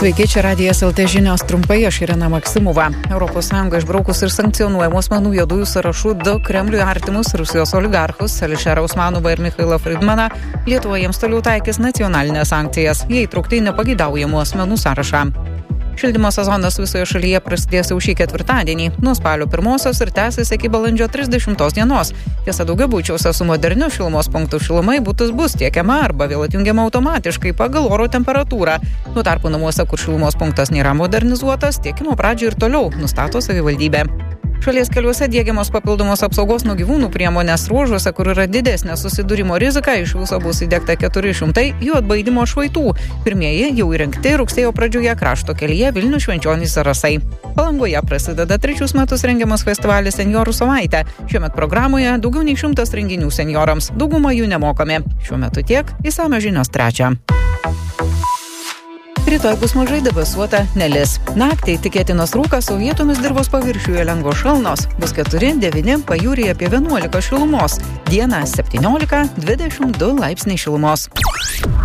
Sveiki, čia Radijas LT žinios trumpai, aš Irena Maksimova. ES išbraukus ir sankcionuojamų asmenų juodųjų sąrašų du Kremliui artimus Rusijos oligarchus Ališerą Usmanovą ir Michailą Friedmaną, Lietuva jiems toliau taikys nacionalinės sankcijas. Jie įtraukti į nepageidaujamų asmenų sąrašą. Šildymo sezonas visoje šalyje prasidės jau šį ketvirtadienį, nuo spalio 1 ir tęsis iki balandžio 30 dienos. Tiesa, daugiabučiuose su moderniu šilumos punktu šiluma į butus bus tiekiama arba vėl atjungiama automatiškai pagal oro temperatūrą. Tuo tarpu namuose, kur šilumos punktas nėra modernizuotas, tiekimo pradžią ir toliau nustato savivaldybė. Šalies keliuose diegiamos papildomos apsaugos nuo gyvūnų priemonės ruožuose, kur yra didesnė susidūrimo rizika, iš viso bus įdiegta 400 jų atbaidymo švaitų. Pirmieji jau įrengti rugsėjo pradžioje krašto kelyje Vilnius Švenčionys Zarasai. Palangoje prasideda 3 metus rengiamas festivalis Senjorų savaitė. Šiemet programoje daugiau nei 100 renginių senjorams, dauguma jų nemokami. Šiuo metu tiek, išsamios žinios 3. Rytoj bus mažai debesuota, nelis. Naktį tikėtinas rūkas, o vietomis dirvos paviršiuje lengvos šalnos. Bus 4-9, pajūryje apie 11 šilumos. Dieną 17-22 laipsniai šilumos.